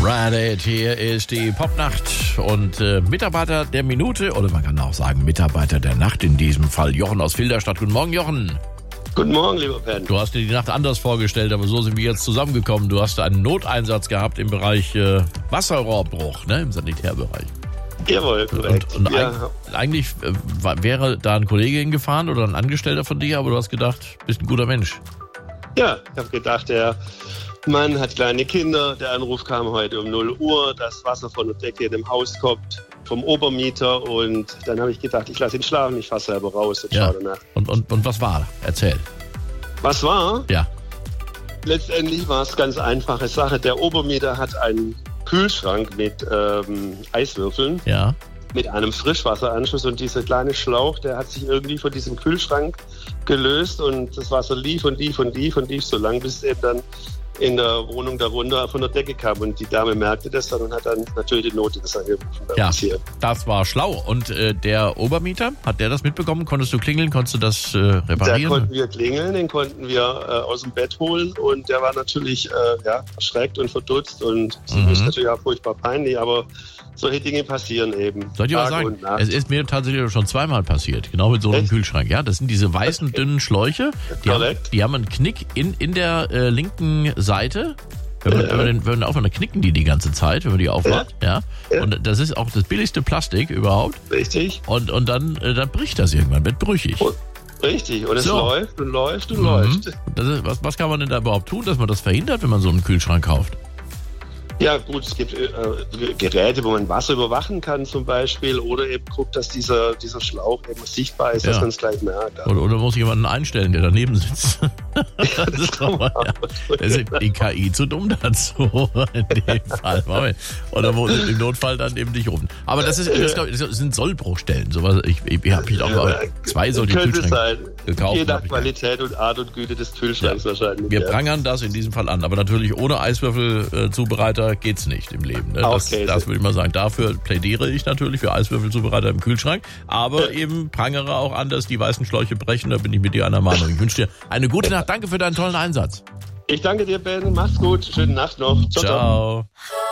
Reddit, hier ist die Popnacht und Mitarbeiter der Minute, oder man kann auch sagen Mitarbeiter der Nacht, in diesem Fall Jochen aus Filderstadt. Guten Morgen, Jochen. Guten Morgen, lieber Ben. Du hast dir die Nacht anders vorgestellt, aber so sind wir jetzt zusammengekommen. Du hast einen Noteinsatz gehabt im Bereich Wasserrohrbruch, ne, im Sanitärbereich. Jawohl, korrekt. Und eigentlich wäre da ein Kollege hingefahren oder ein Angestellter von dir, aber du hast gedacht, bist ein guter Mensch. Ja, ich habe gedacht, der Mann hat kleine Kinder. Der Anruf kam heute um 0 Uhr, dass Wasser von der Decke in dem Haus kommt, vom Obermieter. Und dann habe ich gedacht, ich lasse ihn schlafen, ich fahre selber raus und schaue danach. Und was war? Erzähl. Was war? Ja. Letztendlich war es ganz einfache Sache. Der Obermieter hat einen Kühlschrank mit Eiswürfeln. Ja. Mit einem Frischwasseranschluss, und dieser kleine Schlauch, der hat sich irgendwie von diesem Kühlschrank gelöst und das Wasser lief und lief und lief und lief so lang, bis es eben dann in der Wohnung darunter von der Decke kam, und die Dame merkte das dann und hat dann natürlich den Notdienst angerufen. Ja, das war schlau. Und der Obermieter, hat der das mitbekommen? Konntest du klingeln? Konntest du das reparieren? Da konnten wir klingeln, den konnten wir aus dem Bett holen, und der war natürlich erschreckt und verdutzt, und das ist natürlich auch furchtbar peinlich, aber solche Dinge passieren eben. Soll ich mal sagen, es ist mir tatsächlich schon zweimal passiert, genau mit so einem Kühlschrank. Ja, das sind diese weißen, dünnen Schläuche, die haben einen Knick in der linken Seite. Wenn man aufhört, dann knicken die ganze Zeit, wenn man die aufmacht. Ja. Und das ist auch das billigste Plastik überhaupt. Richtig. Und dann bricht das irgendwann, wird brüchig. Richtig, und es läuft und läuft und läuft. Was kann man denn da überhaupt tun, dass man das verhindert, wenn man so einen Kühlschrank kauft? Ja gut, es gibt Geräte, wo man Wasser überwachen kann zum Beispiel, oder eben guckt, dass dieser Schlauch eben sichtbar ist, dass man es gleich merkt. Oder muss jemanden einstellen, der daneben sitzt. Das ist die KI zu dumm dazu in dem Fall. Oder im Notfall dann eben dich rufen. Aber das sind Sollbruchstellen. Sowas, ich habe auch 2 solche Kühlschränke gekauft. Je nach Qualität und Art und Güte des Kühlschranks wahrscheinlich. Wir prangern das in diesem Fall an. Aber natürlich ohne Eiswürfelzubereiter geht's nicht im Leben. Ne? Das würde ich mal sagen. Dafür plädiere ich natürlich für Eiswürfelzubereiter im Kühlschrank. Aber eben prangere auch an, dass die weißen Schläuche brechen. Da bin ich mit dir einer Meinung. Ich wünsche dir eine gute Nacht. Danke für deinen tollen Einsatz. Ich danke dir, Ben. Mach's gut. Schöne Nacht noch. Ciao.